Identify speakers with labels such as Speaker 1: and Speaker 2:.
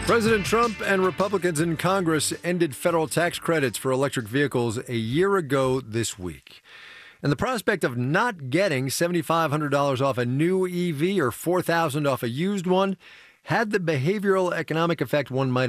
Speaker 1: President Trump and Republicans in Congress ended federal tax credits for electric vehicles a year ago this week. And the prospect of not getting $7,500 off a new EV or $4,000 off a used one had the behavioral economic effect one might